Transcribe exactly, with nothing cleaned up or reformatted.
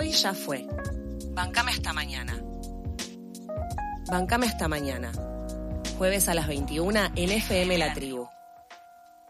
hoy ya fue. Bancame hasta mañana. Bancame hasta mañana. Jueves a las veintiuna en F M La Tribu.